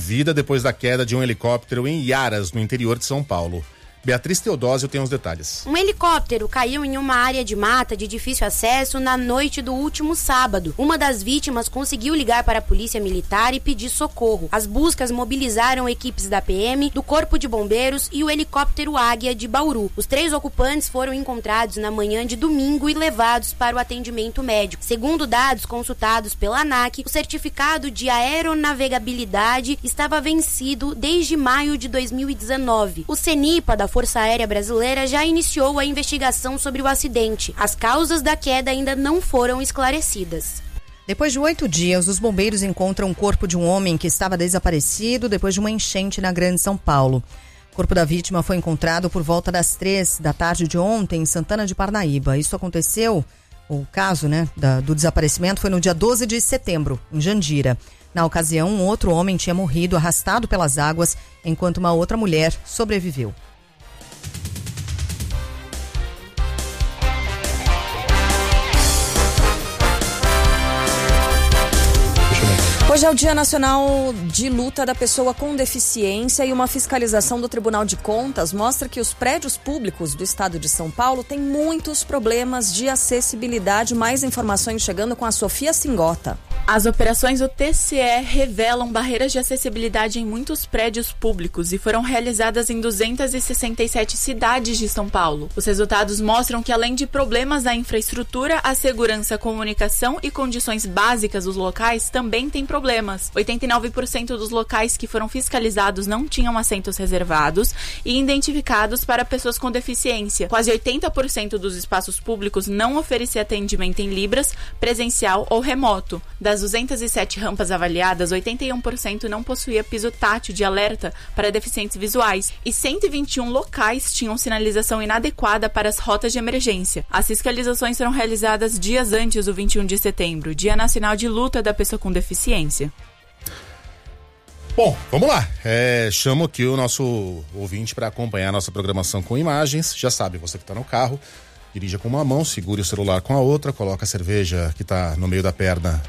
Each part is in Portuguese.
vida depois da queda de um helicóptero em Iaras, no interior de São Paulo. Beatriz Teodósio tem os detalhes. Um helicóptero caiu em uma área de mata de difícil acesso na noite do último sábado. Uma das vítimas conseguiu ligar para a polícia militar e pedir socorro. As buscas mobilizaram equipes da PM, do Corpo de Bombeiros e o helicóptero Águia de Bauru. Os 3 ocupantes foram encontrados na manhã de domingo e levados para o atendimento médico. Segundo dados consultados pela ANAC, o certificado de aeronavegabilidade estava vencido desde maio de 2019. O CENIPA da Força Aérea Brasileira já iniciou a investigação sobre o acidente. As causas da queda ainda não foram esclarecidas. Depois de 8 dias, os bombeiros encontram o corpo de um homem que estava desaparecido depois de uma enchente na Grande São Paulo. O corpo da vítima foi encontrado por volta das 3 da tarde de ontem em Santana de Parnaíba. Isso aconteceu, o caso, do desaparecimento foi no dia 12 de setembro, em Jandira. Na ocasião, um outro homem tinha morrido arrastado pelas águas, enquanto uma outra mulher sobreviveu. Hoje é o Dia Nacional de Luta da Pessoa com Deficiência e uma fiscalização do Tribunal de Contas mostra que os prédios públicos do estado de São Paulo têm muitos problemas de acessibilidade. Mais informações chegando com a Sofia Singota. As operações do TCE revelam barreiras de acessibilidade em muitos prédios públicos e foram realizadas em 267 cidades de São Paulo. Os resultados mostram que, além de problemas na infraestrutura, a segurança, a comunicação e condições básicas dos locais também têm problemas. 89% dos locais que foram fiscalizados não tinham assentos reservados e identificados para pessoas com deficiência. Quase 80% dos espaços públicos não ofereciam atendimento em libras, presencial ou remoto. Das 207 rampas avaliadas, 81% não possuía piso tátil de alerta para deficientes visuais e 121 locais tinham sinalização inadequada para as rotas de emergência. As fiscalizações foram realizadas dias antes do 21 de setembro, Dia Nacional de Luta da Pessoa com Deficiência. Bom, vamos lá. Chamo aqui o nosso ouvinte para acompanhar a nossa programação com imagens. Já sabe, você que está no carro, dirija com uma mão, segure o celular com a outra, coloca a cerveja que está no meio da perna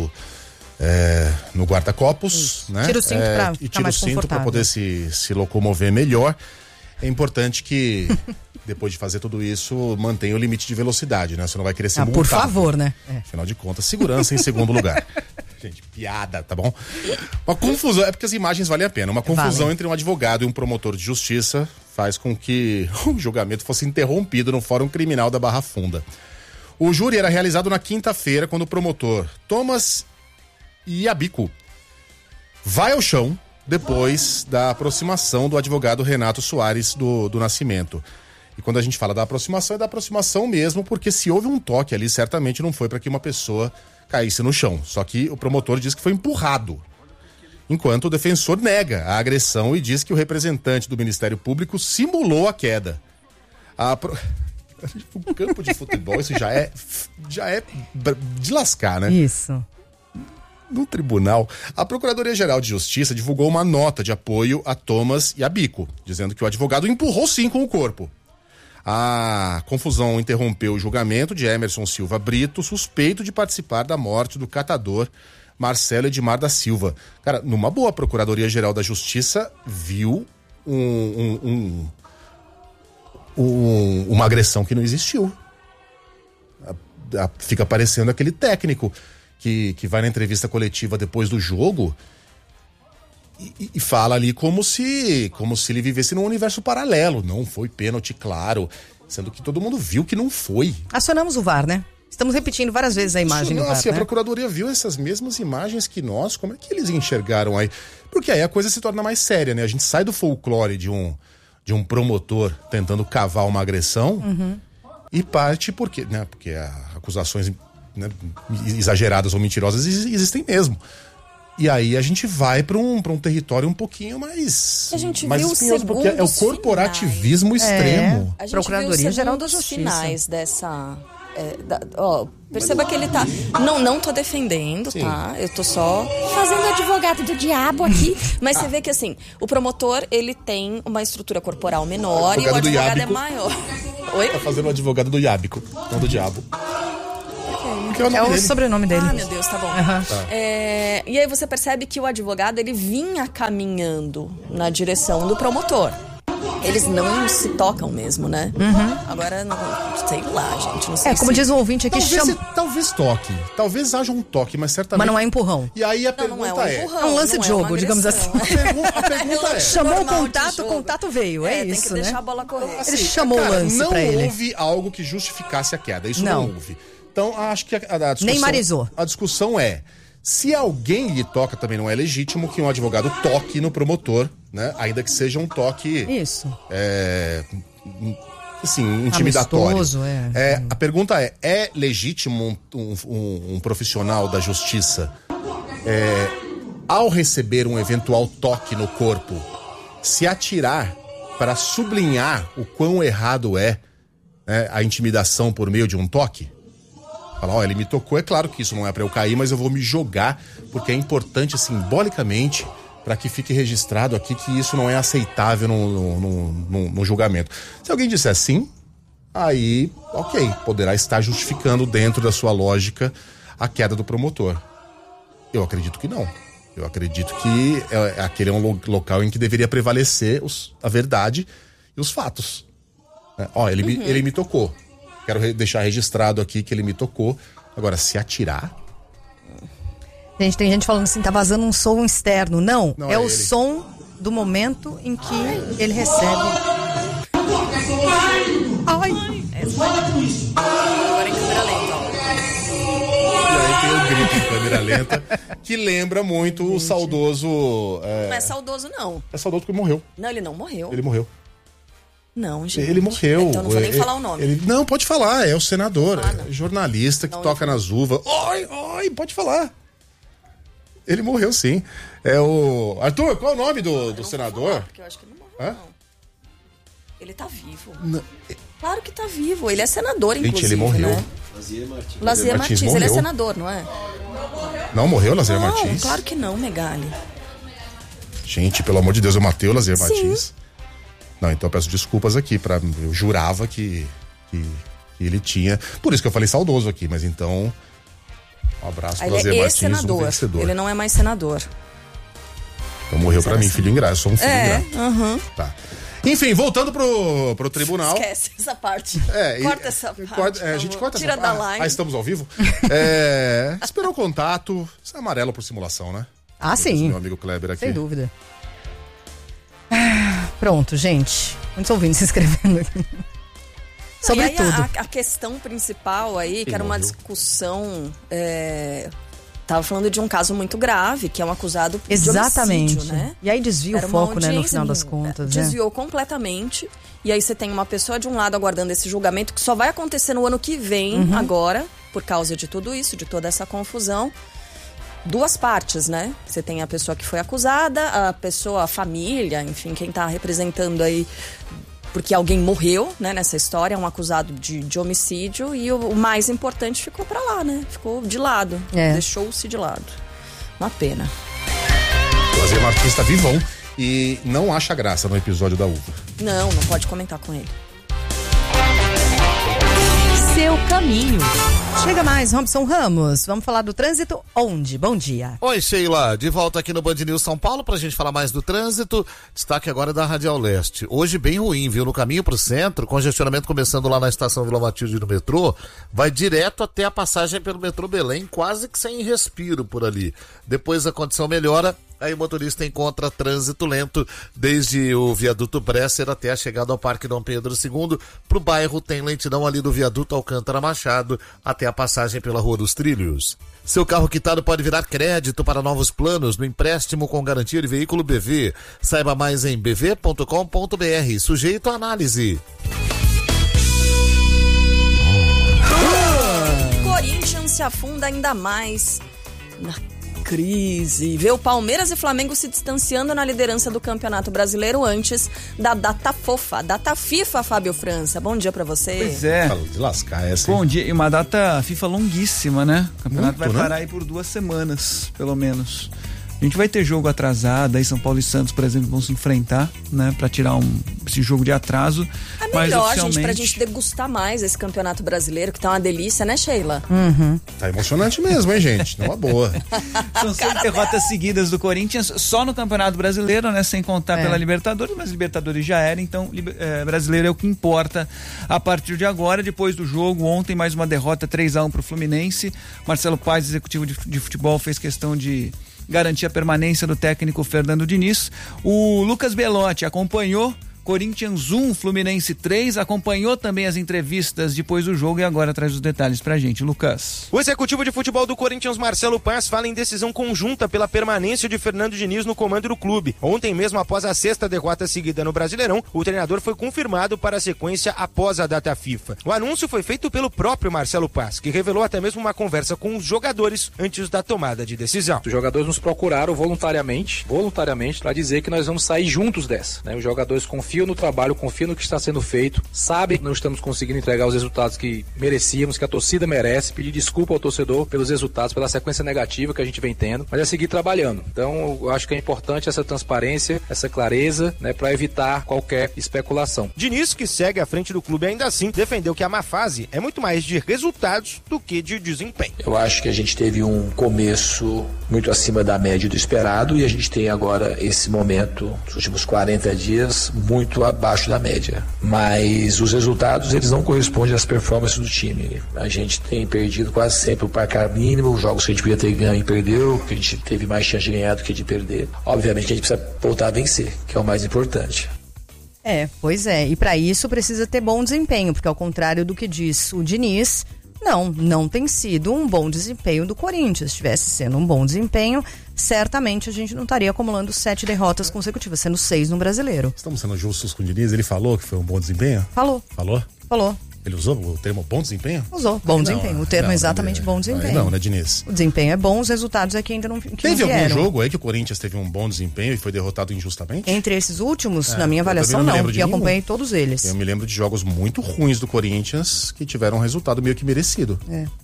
no guarda-copos, né? Tira o cinto para ficar mais confortável. Para poder se locomover melhor. É importante que, depois de fazer tudo isso, mantenha o limite de velocidade, né? Você não vai querer ser multado. Por favor, né? Afinal de contas, segurança em segundo lugar. Gente, piada, tá bom? Uma confusão, é porque as imagens valem a pena. Uma confusão entre um advogado e um promotor de justiça faz com que o julgamento fosse interrompido no Fórum Criminal da Barra Funda. O júri era realizado na quinta-feira, quando o promotor Thomas Iabico vai ao chão depois da aproximação do advogado Renato Soares do Nascimento. E quando a gente fala da aproximação, é da aproximação mesmo, porque se houve um toque ali, certamente não foi para que uma pessoa caísse no chão. Só que o promotor diz que foi empurrado, enquanto o defensor nega a agressão e diz que o representante do Ministério Público simulou a queda. O campo de futebol, isso já é de lascar, né? Isso. No tribunal, a Procuradoria-Geral de Justiça divulgou uma nota de apoio a Thomas Iabico, dizendo que o advogado empurrou sim com o corpo. A confusão interrompeu o julgamento de Emerson Silva Brito, suspeito de participar da morte do catador Marcelo Edmar da Silva. Cara, numa boa, a Procuradoria-Geral da Justiça viu uma agressão que não existiu. Fica parecendo aquele técnico que vai na entrevista coletiva depois do jogo e fala ali como se ele vivesse num universo paralelo. Não foi pênalti, claro, sendo que todo mundo viu que não foi. Acionamos o VAR, né? Estamos repetindo várias vezes a imagem do VAR, né? A Procuradoria viu essas mesmas imagens que nós, como é que eles enxergaram aí? Porque aí a coisa se torna mais séria, né? A gente sai do folclore de um promotor tentando cavar uma agressão e parte porque acusações, né, exageradas ou mentirosas existem mesmo. E aí a gente vai para um território um pouquinho mais... A gente mais viu espinhoso, porque é o corporativismo extremo. A gente Procuradoria-Geral da viu os Justiça. finais dessa... perceba que ele tá... Não tô defendendo, sim, tá? Eu tô só fazendo advogado do diabo aqui. Mas você vê que, assim, o promotor, ele tem uma estrutura corporal menor e o advogado é maior. Oi? Tá fazendo o advogado do Iabico, não do diabo. que é o nome dele. Sobrenome dele. Ah, meu Deus, tá bom. E aí você percebe que o advogado, ele vinha caminhando na direção do promotor. Eles não se tocam mesmo, né? Agora, não, sei lá, gente, não sei como diz o ouvinte aqui, talvez toque. Talvez haja um toque, mas certamente... Mas não é empurrão. E aí a pergunta é um lance de jogo, digamos assim. A pergunta é... Chamou o contato veio, é isso, tem que né? deixar a bola correr. Ele chamou o lance pra ele. Não houve algo que justificasse a queda, isso não houve. Então, acho que a discussão... Nem marizou. A discussão é... Se alguém lhe toca, também não é legítimo que um advogado toque no promotor, né? Ainda que seja um toque... Isso. Assim, intimidatório. Amistoso, A pergunta é legítimo um profissional da justiça, ao receber um eventual toque no corpo, se atirar para sublinhar o quão errado é a intimidação por meio de um toque? Falar, ele me tocou, é claro que isso não é pra eu cair, mas eu vou me jogar, porque é importante simbolicamente para que fique registrado aqui que isso não é aceitável no julgamento. Se alguém disser sim, aí, ok, poderá estar justificando dentro da sua lógica a queda do promotor. Eu acredito que não. Eu acredito que aquele é um local em que deveria prevalecer a verdade e os fatos. Ele me tocou. Quero deixar registrado aqui que ele me tocou. Agora, se atirar... Gente, tem gente falando assim, tá vazando um som externo. Não é o ele. som do momento em que ele recebe. Agora em câmera lenta, E aí tem o grito em câmera lenta, que lembra muito o saudoso... Não é saudoso, não. É saudoso porque morreu. Não, ele não morreu. Ele morreu. Não, gente. Ele morreu. Então não vou nem falar o nome. Não, pode falar. É o senador. Jornalista que toca nas uvas. Oi, pode falar. Ele morreu, sim. É o... Arthur, qual é o nome do senador? Falar, porque eu acho que ele não morreu, não. Ele tá vivo. Não. Claro que tá vivo. Ele é senador, inclusive, ele morreu. né? Lazier Martins. Ele é senador, não é? Não morreu, Lazier Martins? Claro que não, Megali. Gente, pelo amor de Deus, eu matei o Lazier Martins. Não, então eu peço desculpas aqui. Eu jurava que ele tinha... Por isso que eu falei saudoso aqui, mas então... Um abraço pro Lazier Martins, um vencedor. Ele não é mais senador. Então morreu pra mim, filho ingrato. Eu sou um filho ingrato. Tá. Enfim, voltando pro tribunal. Esquece essa parte. Corta essa parte. A gente corta Tira essa parte. da line. Estamos ao vivo? Esperou o contato. Isso é amarelo por simulação, né? Sim. Meu amigo Kleber aqui. Sem dúvida. Pronto, gente. Muitos ouvintes se inscrevendo aqui. Sobretudo. A questão principal aí, que era uma discussão... Tava falando de um caso muito grave, que é um acusado de homicídio, né? E aí desvia o foco, né, no final das contas. Desviou completamente. E aí você tem uma pessoa de um lado aguardando esse julgamento, que só vai acontecer no ano que vem, agora, por causa de tudo isso, de toda essa confusão. Duas partes, né? Você tem a pessoa que foi acusada, a família, enfim, quem tá representando aí... Porque alguém morreu, né, nessa história, um acusado de homicídio, e o mais importante ficou pra lá, né? Ficou de lado, deixou-se de lado. Uma pena. O Lazier Martins tá vivão e não acha graça no episódio da uva. Não pode comentar com ele. Seu caminho. Chega mais, Robson Ramos. Vamos falar do trânsito onde? Bom dia. Oi, Sheila. De volta aqui no Band News São Paulo pra gente falar mais do trânsito. Destaque agora da Radial Leste. Hoje bem ruim, viu? No caminho pro centro, congestionamento começando lá na estação Vila Matilde no metrô, vai direto até a passagem pelo metrô Belém, quase que sem respiro por ali. Depois a condição melhora, aí o motorista encontra trânsito lento desde o viaduto Bresser até a chegada ao Parque Dom Pedro II. Pro bairro tem lentidão ali do viaduto Alcântara Machado até a passagem pela Rua dos Trilhos. Seu carro quitado pode virar crédito para novos planos no empréstimo com garantia de veículo BV. Saiba mais em bv.com.br. Sujeito à análise. Corinthians se afunda ainda mais na crise. Vê o Palmeiras e Flamengo se distanciando na liderança do Campeonato Brasileiro antes da data fofa, data FIFA, Fábio França. Bom dia pra você. Pois é. De lascar essa. Bom dia. E uma data FIFA longuíssima, né? O campeonato muito, vai parar aí por 2 semanas, pelo menos. A gente vai ter jogo atrasado, aí São Paulo e Santos, por exemplo, vão se enfrentar, né, pra tirar esse jogo de atraso. É melhor, gente, pra gente degustar mais esse Campeonato Brasileiro, que tá uma delícia, né, Sheila? Tá emocionante mesmo, hein, gente? Não é boa. São 6 derrotas seguidas do Corinthians, só no Campeonato Brasileiro, né, sem contar pela Libertadores, mas Libertadores já era, então brasileiro é o que importa a partir de agora. Depois do jogo, ontem mais uma derrota 3-1 pro Fluminense. Marcelo Paes, executivo de futebol, fez questão de garantir a permanência do técnico Fernando Diniz. O Lucas Belotti acompanhou Corinthians 1, Fluminense 3, acompanhou também as entrevistas depois do jogo e agora traz os detalhes pra gente. Lucas. O executivo de futebol do Corinthians, Marcelo Paes, fala em decisão conjunta pela permanência de Fernando Diniz no comando do clube. Ontem mesmo, após a 6ª derrota seguida no Brasileirão, o treinador foi confirmado para a sequência após a data FIFA. O anúncio foi feito pelo próprio Marcelo Paes, que revelou até mesmo uma conversa com os jogadores antes da tomada de decisão. Os jogadores nos procuraram voluntariamente para dizer que nós vamos sair juntos dessa, né? Os jogadores confiam no trabalho, confia no que está sendo feito, sabe que não estamos conseguindo entregar os resultados que merecíamos, que a torcida merece, pedir desculpa ao torcedor pelos resultados, pela sequência negativa que a gente vem tendo, mas é seguir trabalhando. Então, eu acho que é importante essa transparência, essa clareza, né, para evitar qualquer especulação. Diniz, que segue à frente do clube ainda assim, defendeu que a má fase é muito mais de resultados do que de desempenho. Eu acho que a gente teve um começo muito acima da média do esperado e a gente tem agora esse momento, nos últimos 40 dias, muito abaixo da média, mas os resultados eles não correspondem às performances do time. A gente tem perdido quase sempre o placar mínimo, os jogos que a gente podia ter ganho e perdeu, que a gente teve mais chance de ganhar do que de perder. Obviamente a gente precisa voltar a vencer, que é o mais importante. Pois é, e para isso precisa ter bom desempenho, porque ao contrário do que diz o Diniz, não tem sido um bom desempenho do Corinthians. Se tivesse sendo um bom desempenho, certamente a gente não estaria acumulando 7 derrotas consecutivas, sendo 6 no Brasileiro. Estamos sendo justos com o Diniz, ele falou que foi um bom desempenho? Falou. Ele usou o termo bom desempenho? Usou, bom desempenho. O termo é exatamente bom desempenho. Não, né, Diniz? O desempenho é bom, os resultados é que ainda não vieram. Teve algum jogo aí que o Corinthians teve um bom desempenho e foi derrotado injustamente? Entre esses últimos, na minha avaliação, não, porque eu acompanhei todos eles. Eu me lembro de jogos muito ruins do Corinthians que tiveram um resultado meio que merecido.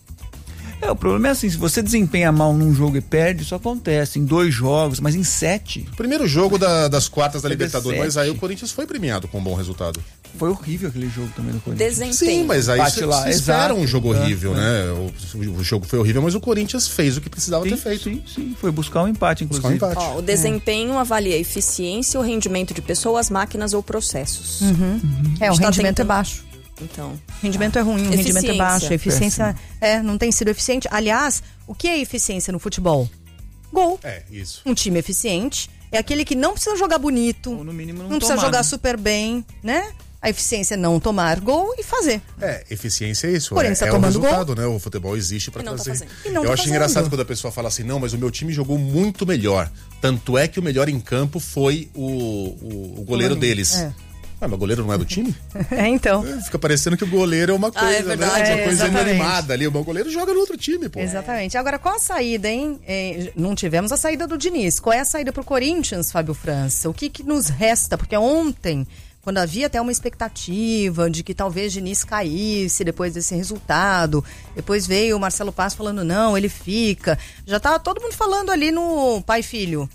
O problema é assim, se você desempenha mal num jogo e perde, isso acontece em 2 jogos, mas em 7. Primeiro jogo das quartas da Libertadores, mas aí o Corinthians foi premiado com um bom resultado. Foi horrível aquele jogo também do Corinthians. Desempenho. Sim, mas aí você espera um jogo horrível, né? O jogo foi horrível, mas o Corinthians fez o que precisava ter feito. Sim, foi buscar um empate, inclusive. O desempenho avalia a eficiência, o rendimento de pessoas, máquinas ou processos. O rendimento é baixo. Então, o rendimento é ruim, o rendimento é baixo, a eficiência não tem sido eficiente. Aliás, o que é eficiência no futebol? Gol. Isso. Um time eficiente é aquele que não precisa jogar bonito, ou no mínimo não precisa jogar super bem, né? A eficiência é não tomar gol e fazer. Eficiência é isso. Porém, é o resultado, né? O futebol existe para trazer. Eu acho engraçado quando a pessoa fala assim, não, mas o meu time jogou muito melhor. Tanto é que o melhor em campo foi o goleiro deles. Mas o goleiro não é do time? Então. Fica parecendo que o goleiro é uma coisa, é verdade, né? Uma coisa inanimada ali. O goleiro joga no outro time, pô. Exatamente. Agora, qual a saída, hein? Não tivemos a saída do Diniz. Qual é a saída pro Corinthians, Fábio França? O que nos resta? Porque ontem, quando havia até uma expectativa de que talvez Diniz caísse depois desse resultado, depois veio o Marcelo Paes falando, não, ele fica. Já tá todo mundo falando ali no pai e filho.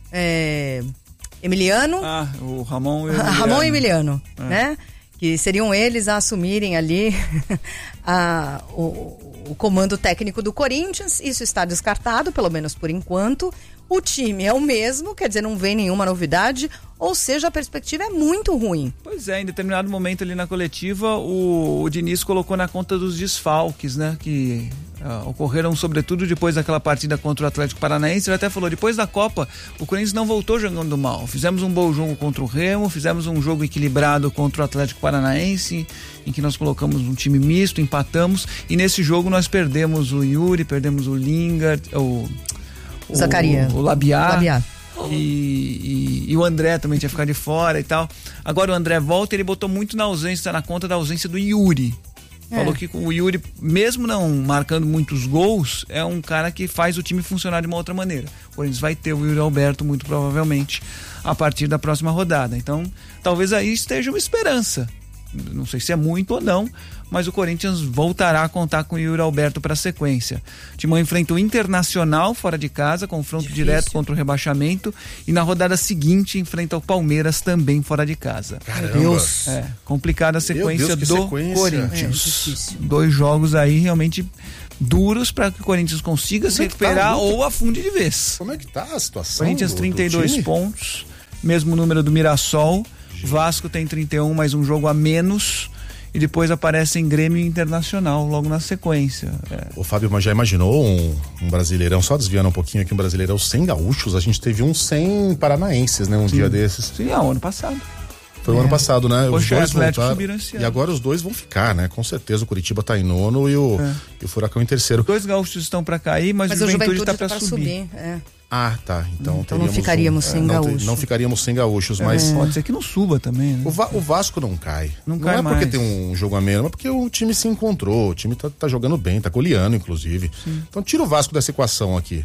Emiliano. O Ramon e Emiliano. Ramon e Emiliano, né? Que seriam eles a assumirem ali o comando técnico do Corinthians. Isso está descartado, pelo menos por enquanto. O time é o mesmo, quer dizer, não vem nenhuma novidade, ou seja, a perspectiva é muito ruim. Pois é, em determinado momento ali na coletiva, o Diniz colocou na conta dos desfalques, né, que ocorreram sobretudo depois daquela partida contra o Atlético Paranaense. Ele até falou, depois da Copa, o Corinthians não voltou jogando mal. Fizemos um bom jogo contra o Remo, fizemos um jogo equilibrado contra o Atlético Paranaense, em que nós colocamos um time misto, empatamos, e nesse jogo nós perdemos o Yuri, perdemos o Lingard, o Zacaria. O Labiá. E o André também tinha ficado de fora e tal. Agora o André volta, ele botou muito na conta da ausência do Yuri. Falou que o Yuri, mesmo não marcando muitos gols, é um cara que faz o time funcionar de uma outra maneira. O Corinthians vai ter o Yuri Alberto, muito provavelmente, a partir da próxima rodada. Então, talvez aí esteja uma esperança. Não sei se é muito ou não, mas o Corinthians voltará a contar com o Yuri Alberto para a sequência. O Timão enfrenta o Internacional fora de casa, confronto direto contra o rebaixamento, e na rodada seguinte enfrenta o Palmeiras também fora de casa. Caramba. Deus. Complicada a sequência do Corinthians. 2 jogos aí realmente duros para que o Corinthians consiga se recuperar ou afunde de vez. Como é que tá a situação? Corinthians 32 pontos, mesmo número do Mirassol. Vasco tem 31, mais um jogo a menos. E depois aparecem Grêmio e Internacional logo na sequência. Ô Fábio, mas já imaginou um Brasileirão, só desviando um pouquinho aqui, um Brasileirão sem gaúchos? A gente teve um sem paranaenses, né? Dia desses. Sim, ano passado. Foi o ano passado, né? Os dois voltaram. E agora os dois vão ficar, né? Com certeza o Curitiba tá em 9º e o Furacão em 3º. 2 gaúchos estão para cair, mas o Juventude tá para subir. Ah, tá. Então não ficaríamos sem gaúchos. Não ficaríamos sem gaúchos, mas... Pode ser que não suba também, né? O Vasco não cai. Não cai mais. Porque tem um jogo a menos, mas porque o time se encontrou. O time tá jogando bem, tá goleando, inclusive. Sim. Então tira o Vasco dessa equação aqui.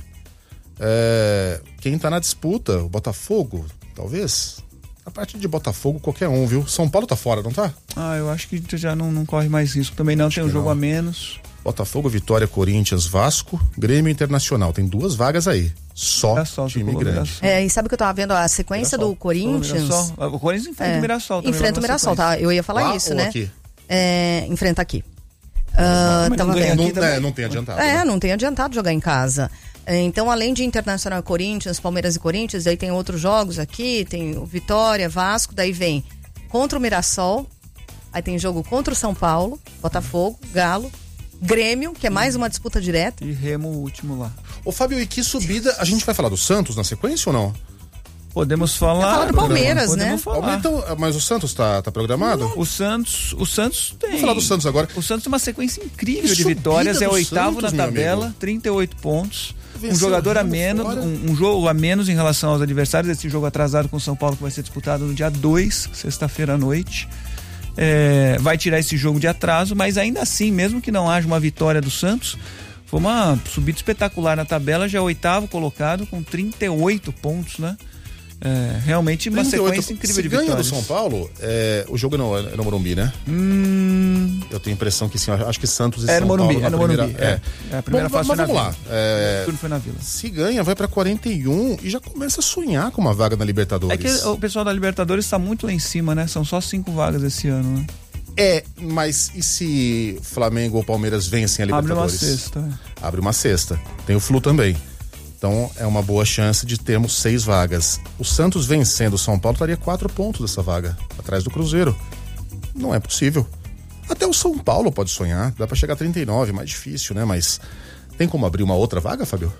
Quem tá na disputa, o Botafogo, talvez... A partir de Botafogo, qualquer um, viu? São Paulo tá fora, não tá? Eu acho que já não corre mais risco. Também não, tem um jogo a menos. Botafogo, Vitória, Corinthians, Vasco, Grêmio e Internacional. Tem 2 vagas aí. Só time grande. E sabe que eu tava vendo a sequência do Corinthians? O Corinthians enfrenta o Mirassol também. Enfrenta o Mirassol, tá? Eu ia falar lá isso, né? Aqui? Enfrenta aqui. Tava vendo. Não tem adiantado. Né? Não tem adiantado jogar em casa. Então, além de Internacional e Corinthians, Palmeiras e Corinthians, aí tem outros jogos aqui, tem o Vitória, Vasco, daí vem contra o Mirassol, aí tem jogo contra o São Paulo, Botafogo, Galo, Grêmio, que é mais uma disputa direta. E Remo o último lá. Ô Fábio, e que subida, a gente vai falar do Santos na sequência ou não? Podemos falar. Falar do Palmeiras, né? Então, mas o Santos tá programado? Não. O Santos tem. Vamos falar do Santos agora. O Santos tem uma sequência incrível de vitórias, é 8º na tabela, 38 pontos. Um jogador a menos, um jogo a menos em relação aos adversários. Esse jogo atrasado com o São Paulo que vai ser disputado no dia 2, sexta-feira à noite. Vai tirar esse jogo de atraso, mas ainda assim, mesmo que não haja uma vitória do Santos, foi uma subida espetacular na tabela, já é 8º colocado com 38 pontos, né? Realmente uma sequência incrível de vitórias. Se ganha do São Paulo, o jogo é no Morumbi, né? Eu tenho a impressão que sim, acho que Santos e São Paulo é no Morumbi. A primeira fase foi na Vila. Vamos lá. Tudo foi na Vila. Se ganha, vai pra 41 e já começa a sonhar com uma vaga na Libertadores. É que o pessoal da Libertadores tá muito lá em cima, né? São só 5 vagas esse ano, né? Mas e se Flamengo ou Palmeiras vencem a Libertadores? Abre uma cesta. Tem o Flu também. Então é uma boa chance de termos 6 vagas. O Santos vencendo o São Paulo estaria 4 pontos dessa vaga, atrás do Cruzeiro. Não é possível. Até o São Paulo pode sonhar, dá pra chegar a 39, mais difícil, né? Mas tem como abrir uma outra vaga, Fábio?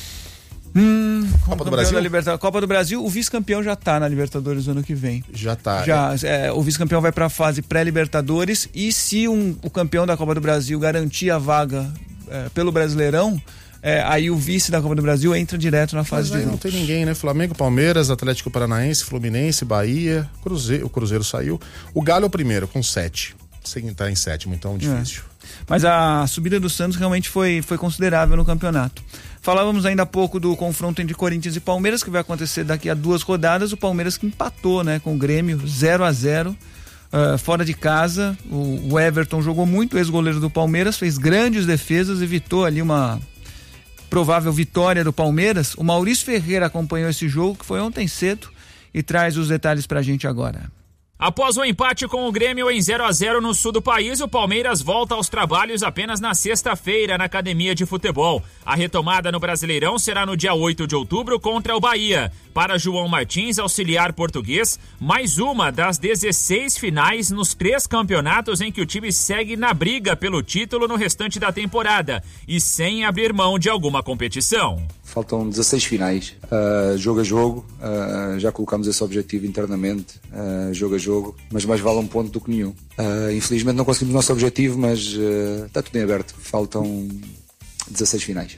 Copa do Brasil? Copa do Brasil, o vice-campeão já tá na Libertadores no ano que vem. Já tá. O vice-campeão vai pra fase pré-Libertadores e se o campeão da Copa do Brasil garantir a vaga pelo Brasileirão, aí o vice da Copa do Brasil entra direto na fase de grupos. Não tem ninguém, né? Flamengo, Palmeiras, Atlético Paranaense, Fluminense, Bahia, o Cruzeiro saiu. O Galo é o primeiro, com 7. Sem estar em 7º, então difícil. Mas a subida do Santos realmente foi considerável no campeonato. Falávamos ainda há pouco do confronto entre Corinthians e Palmeiras, que vai acontecer daqui a 2 rodadas. O Palmeiras que empatou, né, com o Grêmio, 0-0. Fora de casa, o Everton jogou muito, ex-goleiro do Palmeiras, fez grandes defesas, evitou ali uma provável vitória do Palmeiras. O Maurício Ferreira acompanhou esse jogo, que foi ontem cedo, e traz os detalhes pra gente agora. Após o empate com o Grêmio em 0-0 no sul do país, o Palmeiras volta aos trabalhos apenas na sexta-feira na Academia de Futebol. A retomada no Brasileirão será no dia 8 de outubro contra o Bahia. Para João Martins, auxiliar português, mais uma das 16 finais nos 3 campeonatos em que o time segue na briga pelo título no restante da temporada e sem abrir mão de alguma competição. Faltam 16 finais, jogo a jogo, já colocamos esse objetivo internamente, jogo a jogo, mas mais vale um ponto do que nenhum. Infelizmente não conseguimos o nosso objetivo, mas está tudo em aberto, faltam 16 finais.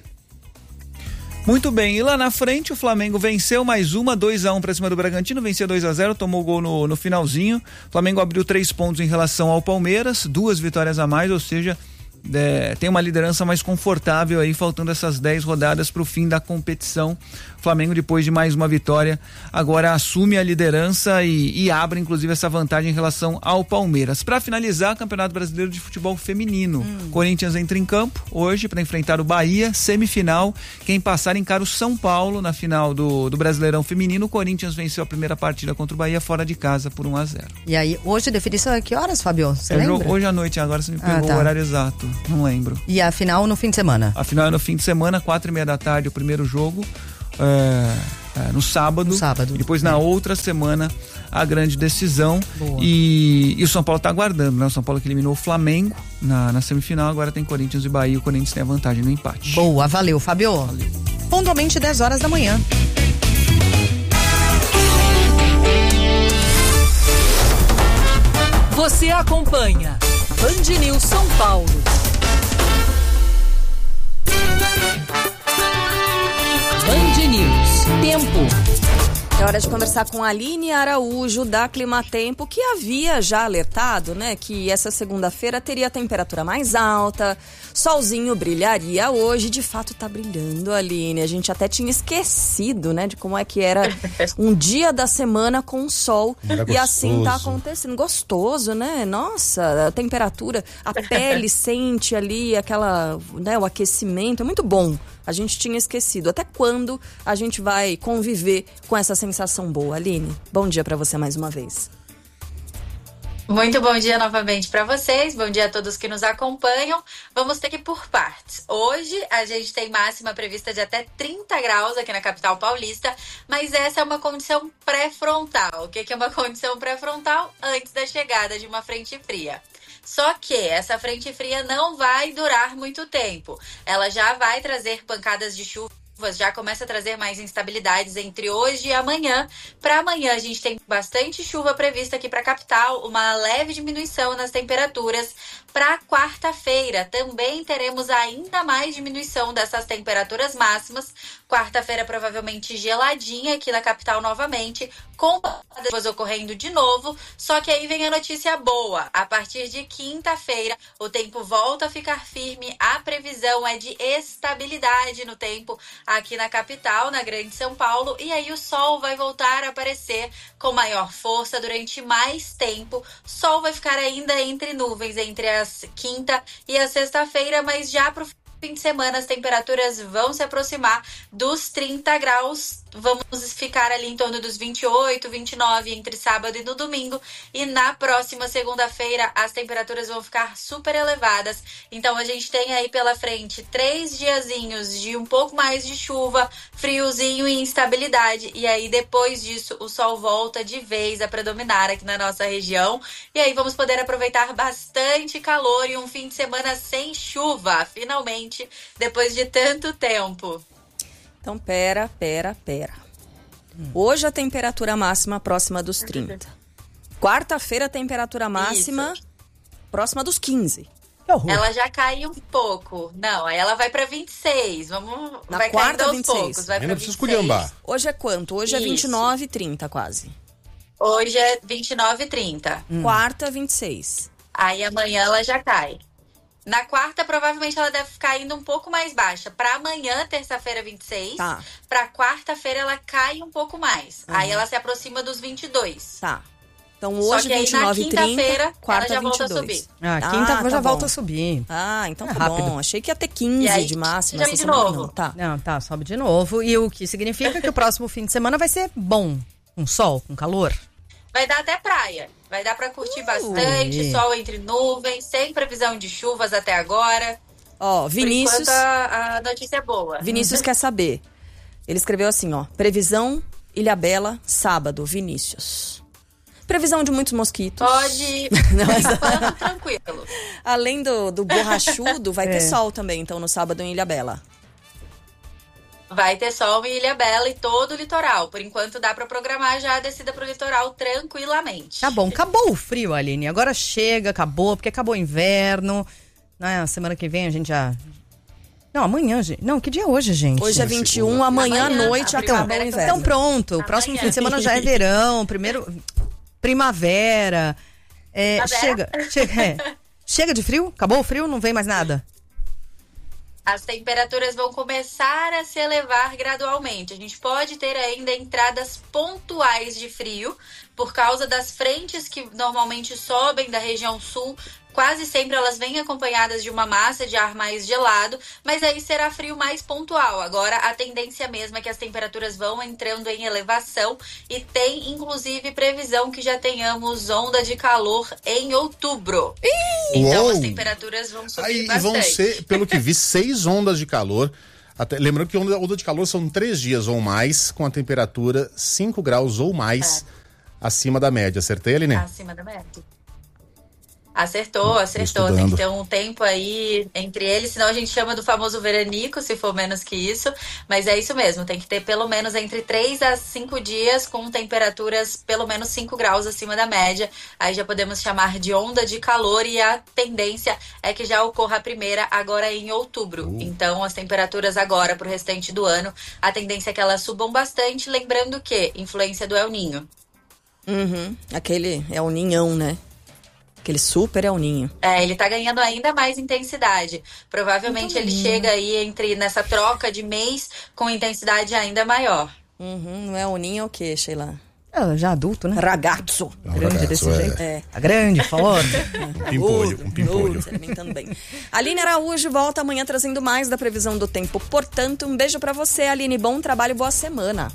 Muito bem, e lá na frente o Flamengo venceu mais uma, 2-1 para cima do Bragantino, venceu 2-0, tomou gol no finalzinho. O Flamengo abriu 3 pontos em relação ao Palmeiras, 2 vitórias a mais, ou seja, tem uma liderança mais confortável aí, faltando essas 10 rodadas para o fim da competição. Flamengo, depois de mais uma vitória, agora assume a liderança e abre, inclusive, essa vantagem em relação ao Palmeiras. Para finalizar, Campeonato Brasileiro de Futebol Feminino. Corinthians entra em campo hoje para enfrentar o Bahia, semifinal. Quem passar encara o São Paulo na final do Brasileirão Feminino. O Corinthians venceu a primeira partida contra o Bahia fora de casa por 1-0. E aí, hoje definição a que horas, Fabio? Você lembra? Hoje à noite, agora você me pegou o horário exato, não lembro. E a final no fim de semana? A final é no fim de semana, 4:30 da tarde, o primeiro jogo. No sábado. Depois na outra semana a grande decisão. E o São Paulo está aguardando, né? O São Paulo que eliminou o Flamengo na semifinal, agora tem Corinthians e Bahia. O Corinthians tem a vantagem no empate. Boa, valeu, Fabio. Valeu. Pontualmente 10 horas da manhã. Você acompanha Band News São Paulo. Band News. Tempo. É hora de conversar com a Aline Araújo, da Climatempo, que havia já alertado, né, que essa segunda-feira teria temperatura mais alta, solzinho brilharia hoje. De fato tá brilhando, Aline. A gente até tinha esquecido, né, de como é que era um dia da semana com sol. E assim tá acontecendo. Gostoso, né? Nossa, a temperatura, a pele sente ali aquela, né, o aquecimento. É muito bom. A gente tinha esquecido. Até quando a gente vai conviver com essa sensação boa? Aline, bom dia para você mais uma vez. Muito bom dia novamente para vocês, bom dia a todos que nos acompanham. Vamos ter que ir por partes. Hoje a gente tem máxima prevista de até 30 graus aqui na capital paulista, mas essa é uma condição pré-frontal. O que é uma condição pré-frontal? Antes da chegada de uma frente fria. Só que essa frente fria não vai durar muito tempo. Ela já vai trazer pancadas de chuva, já começa a trazer mais instabilidades entre hoje e amanhã. Para amanhã a gente tem bastante chuva prevista aqui para a capital, uma leve diminuição nas temperaturas. Para quarta-feira também teremos ainda mais diminuição dessas temperaturas máximas. Quarta-feira provavelmente geladinha aqui na capital novamente, com chuvas ocorrendo de novo. Só que aí vem a notícia boa. A partir de quinta-feira o tempo volta a ficar firme. A previsão é de estabilidade no tempo aqui na capital, na Grande São Paulo. E aí o sol vai voltar a aparecer com maior força durante mais tempo. Sol vai ficar ainda entre nuvens, entre a quinta e a sexta-feira, mas já pro fim de semana as temperaturas vão se aproximar dos 30 graus. Vamos ficar ali em torno dos 28, 29 entre sábado e no domingo. E na próxima segunda-feira as temperaturas vão ficar super elevadas. Então a gente tem aí pela frente 3 diazinhos de um pouco mais de chuva, friozinho e instabilidade. E aí depois disso o sol volta de vez a predominar aqui na nossa região. E aí vamos poder aproveitar bastante calor e um fim de semana sem chuva, finalmente, depois de tanto tempo. Então, pera. Hoje a temperatura máxima próxima dos 30. Quarta-feira a temperatura máxima próxima dos 15. Ela já cai um pouco. Não, aí ela vai pra 26. Vai quarta, caindo aos 26. poucos. Vai Ainda pra precisa 26. esculhambar. Hoje é quanto? Hoje é 29 e 30 quase. Hoje é 29 e 30. Quarta, 26. Aí amanhã ela já cai. Na quarta, provavelmente ela deve ficar ainda um pouco mais baixa. Para amanhã, terça-feira, 26. Tá. Para quarta-feira, ela cai um pouco mais. Aí ela se aproxima dos 22. Tá. Então hoje, 29 e 30, quarta, ela já 22. volta a subir. Quinta já tá volta bom. a subir. Então É tá rápido. bom. Achei que ia ter 15 aí, de máxima. sobe essa de semana, novo. não. Tá. Não, sobe de novo. E o que significa que o próximo fim de semana vai ser bom. Com sol, com calor. Vai dar até praia. Vai dar para curtir bastante. Sol entre nuvens, sem previsão de chuvas até agora. Ó, Vinícius. Por enquanto, a notícia é boa. Vinícius quer saber. Ele escreveu assim, ó. Previsão Ilhabela, sábado, Vinícius. Previsão de muitos mosquitos. Pode. Falando tranquilo. Além do borrachudo, vai ter sol também, então, no sábado em Ilhabela. Vai ter sol em Ilhabela e todo o litoral. Por enquanto dá para programar já a descida pro litoral tranquilamente. Tá bom, acabou o frio, Aline. Agora chega, acabou, porque acabou o inverno. Semana que vem a gente já... Não, amanhã, gente. Não, que dia é hoje, gente? Hoje é 21, amanhã à noite acaba o inverno. Então pronto, o próximo fim de semana já é verão, primavera. Chega de frio? Acabou o frio? Não vem mais nada? As temperaturas vão começar a se elevar gradualmente. A gente pode ter ainda entradas pontuais de frio por causa das frentes que normalmente sobem da região sul. Quase sempre elas vêm acompanhadas de uma massa de ar mais gelado, mas aí será frio mais pontual. Agora, a tendência mesmo é que as temperaturas vão entrando em elevação e tem, inclusive, previsão que já tenhamos onda de calor em outubro. Então, as temperaturas vão subir bastante. E vão ser, pelo que vi, 6 ondas de calor. Lembrando que onda de calor são 3 dias ou mais, com a temperatura 5 graus ou mais acima da média. Acertei, Aline? Acima da média. Acertou. Tem que ter um tempo aí entre eles, senão a gente chama do famoso veranico, se for menos que isso. Mas é isso mesmo, tem que ter pelo menos entre 3 a 5 dias com temperaturas pelo menos 5 graus acima da média. Aí já podemos chamar de onda de calor e a tendência é que já ocorra a primeira agora em outubro. Então as temperaturas agora para o restante do ano, a tendência é que elas subam bastante, lembrando que influência do El Ninho. Aquele é o ninhão, né? Aquele super El Ninho. Ele tá ganhando ainda mais intensidade. Provavelmente ele chega aí nessa troca de mês com intensidade ainda maior. Não é o Ninho, é o quê, Sheila? Já adulto, né? Ragazzo. Grande desse jeito. A grande, forte. Um pimpolho. Se alimentando bem. Aline Araújo volta amanhã trazendo mais da previsão do tempo. Portanto, um beijo pra você, Aline. Bom trabalho, boa semana.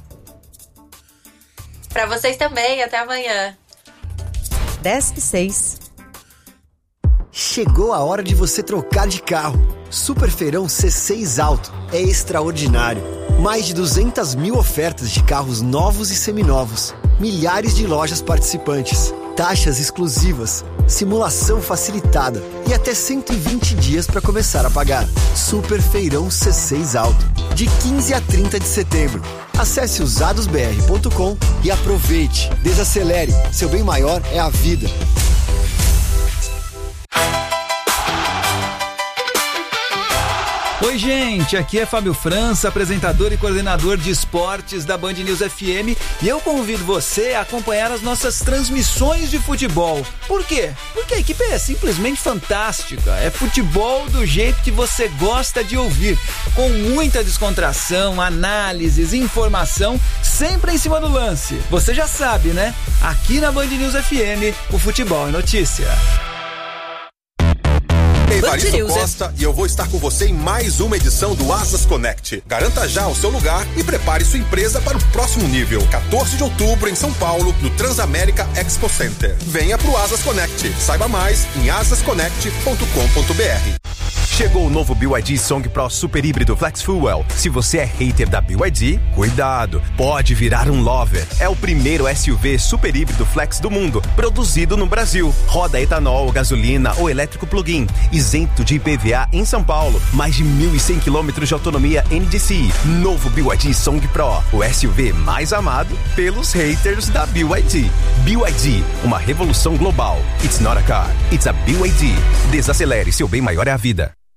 Pra vocês também, até amanhã. 10:06. Chegou a hora de você trocar de carro. Super Feirão C6 Auto é extraordinário. Mais de 200 mil ofertas de carros novos e seminovos. Milhares de lojas participantes. Taxas exclusivas. Simulação facilitada. E até 120 dias para começar a pagar. Super Feirão C6 Auto. De 15 a 30 de setembro. Acesse usadosbr.com e aproveite. Desacelere. Seu bem maior é a vida. Oi, gente, aqui é Fábio França, apresentador e coordenador de esportes da Band News FM, e eu convido você a acompanhar as nossas transmissões de futebol. Por quê? Porque a equipe é simplesmente fantástica, é futebol do jeito que você gosta de ouvir, com muita descontração, análises, informação, sempre em cima do lance. Você já sabe, né? Aqui na Band News FM, o futebol é notícia. Evaristo Costa e eu vou estar com você em mais uma edição do Asas Connect. Garanta já o seu lugar e prepare sua empresa para o próximo nível. 14 de outubro em São Paulo, no Transamérica Expo Center. Venha pro Asas Connect. Saiba mais em asasconnect.com.br. Chegou o novo BYD Song Pro Super Híbrido Flex Fuel. Se você é hater da BYD, cuidado, pode virar um lover. É o primeiro SUV super híbrido flex do mundo, produzido no Brasil. Roda etanol, gasolina ou elétrico plug-in, isento de IPVA em São Paulo. Mais de 1.100 km de autonomia NDCi. Novo BYD Song Pro, o SUV mais amado pelos haters da BYD. BYD, uma revolução global. It's not a car, it's a BYD. Desacelere, seu bem maior é a vida.